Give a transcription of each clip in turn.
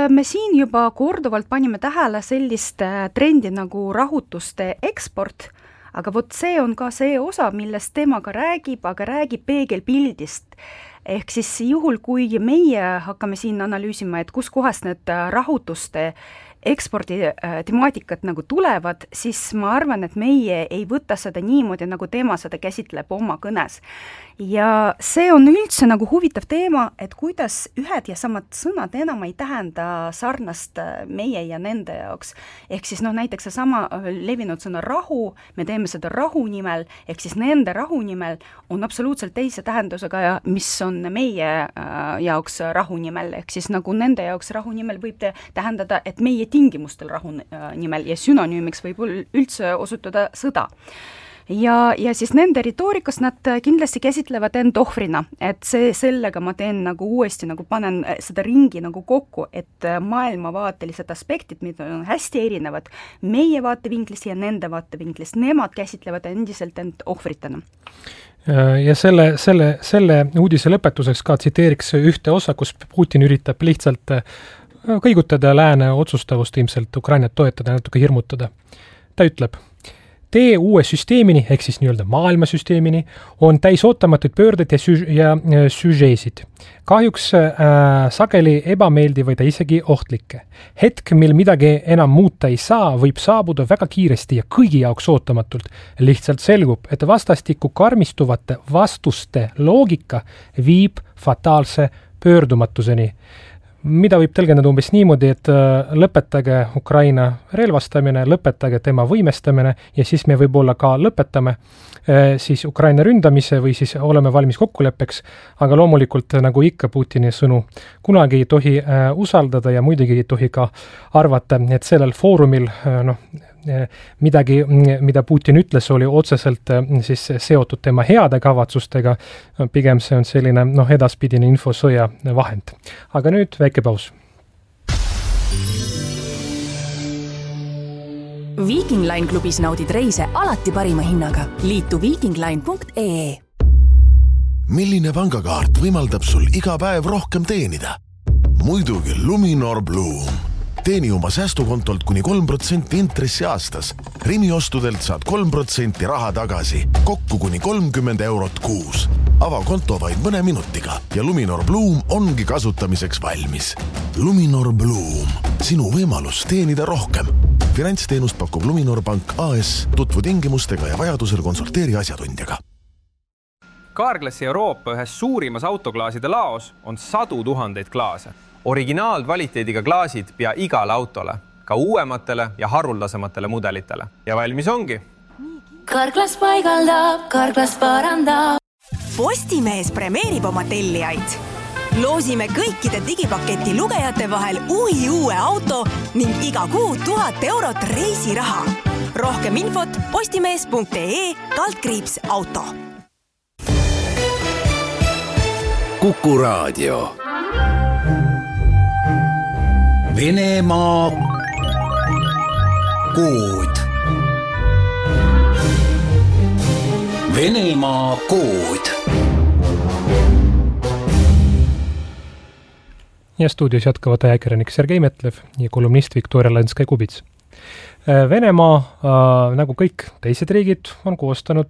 me siin juba korduvalt panime tähele sellist trendi nagu rahutuste eksport, aga vot see on ka see osa, millest tema ka räägib, aga räägib peegelpildist. Ehk siis juhul, kui meie hakkame siin analüüsima, et kus kohas need rahutuste ekspordi temaatikat nagu tulevad, siis ma arvan, et meie ei võta seda niimoodi, nagu teema seda käsitleb oma kõnes. Ja see on üldse nagu huvitav teema, et kuidas ühed ja samad sõnad enam ei tähenda sarnast meie ja nende jaoks. Ehk siis näiteks see sama levinud sõna rahu, me teeme seda rahu nimel, ehk siis nende rahu nimel on absoluutselt teise tähendusega, mis on meie jaoks rahu nimel. Ehk siis nagu nende jaoks rahu nimel võib tähendada, et meie tingimustel rahu nimel ja sünonüümiks võib üldse osutuda sõda. Ja siis nende retoorikas nad kindlasti käsitlevad end ohvrina, et sellega ma teen nagu uuesti, nagu panen seda ringi nagu kokku, et maailmavaatelised aspektid, mida on hästi erinevad meie vaatevinklist ja nende vaatevinklist, nemad käsitlevad endiselt end ohvritena. Ja selle uudise lõpetuseks ka tsiteeriks ühte osa, kus Putin üritab lihtsalt kõigutada lääne otsustavust ilmselt Ukrainat toetada ja natuke hirmutada. Ta ütleb, tee uue süsteemini, ehk siis nii-öelda maailmasüsteemini, on täis ootamatuid pöörded ja süžeesid. Kahjuks sageli ebameeldivaid ja isegi ohtlikke. Hetk, mil midagi enam muuta ei saa, võib saabuda väga kiiresti ja kõigi jaoks ootamatult. Lihtsalt selgub, et vastastikku karmistuvate vastuste loogika viib fataalse pöördumatuseni. Mida võib tõlgendada umbes niimoodi, et lõpetage Ukraina relvastamine, lõpetage tema võimestamine ja siis me võib-olla ka lõpetame siis Ukraina ründamise või siis oleme valmis kokkuleppeks, aga loomulikult nagu ikka Putini sõnu kunagi ei tohi usaldada ja muidugi ei tohi ka arvata, et sellel foorumil midagi, mida Putin ütles, oli otseselt siis seotud tema heade kavatsustega, pigem see on selline edaspidine infosõja vahend. Aga nüüd väike paus. Viking Line klubis naudid reise alati parima hinnaga. Liitu vikingline.ee. Milline pangakaart võimaldab sul iga päev rohkem teenida? Muidugi Luminor Bloom. Teeni oma säästukontolt kuni 3% intressi aastas. Rimi-ostudelt saad 3% raha tagasi, kokku kuni 30 eurot kuus. Ava konto vaid mõne minutiga ja Luminor Bloom ongi kasutamiseks valmis. Luminor Bloom, sinu võimalus teenida rohkem. Finantsteenust pakub Luminor Pank AS, tutvu tingimustega ja vajadusel konsulteeri asjatundjaga. Carglassi Euroopa ühes suurimas autoklaaside laos on 100 000 klaase. Originaalkvaliteediga klaasid pea igale autole, ka uuematele ja haruldasematele mudelitele. Ja valmis ongi. Carglass paigaldab, Carglass parandab. Postimees premeerib oma tellijaid. Loosime kõikide digipaketi lugejate vahel uue auto ning iga kuu 1000 eurot reisiraha. Rohkem infot postimees.ee/auto. Kuku Raadio. Venemaa kood. Venemaa kood. Ja stuudios jätkavad ajakirjanik Sergei Metlev ja kolumnist Viktoria Lenskei-Kubits. Venemaa, nagu kõik teised riigid, on koostanud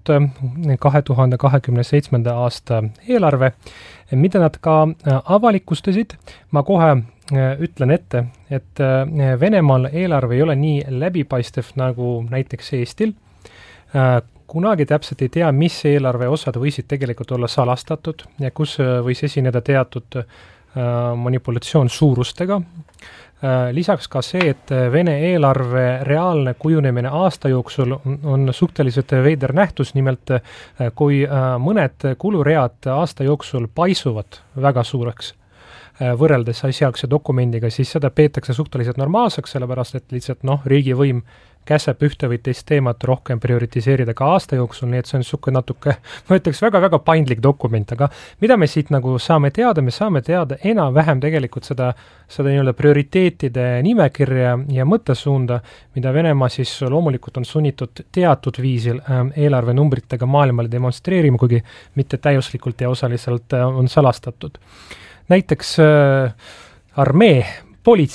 2027. aasta eelarve, mida nad ka avalikustasid. Ma kohe ütlen ette, et Venemaal eelarve ei ole nii läbipaistev nagu näiteks Eestil. Kunagi täpselt ei tea, mis eelarve osad võisid tegelikult olla salastatud ja kus võis esineda teatud manipulatsioon suurustega. Lisaks ka see, et Vene eelarve reaalne kujunemine aasta jooksul on suhteliselt veider nähtus, nimelt kui mõned kuluread aasta jooksul paisuvad väga suureks võrreldes asialgse dokumendiga, siis seda peetakse suhteliselt normaalseks, sellepärast et lihtsalt riigivõim käseb ühte või teist teemat rohkem prioritiseerida ka aasta jooksul, nii et see on suke natuke, ma ütleks, väga-väga paindlik dokument, aga mida me siit nagu saame teada? Me saame teada enam-vähem tegelikult seda nii-öelda prioriteetide nimekirja ja mõttesuunda, mida Venemaa siis loomulikult on sunnitud teatud viisil eelarvenumbritega maailmale demonstreerima, kuigi mitte täiuslikult ja osaliselt on salastatud. Näiteks armee, politsei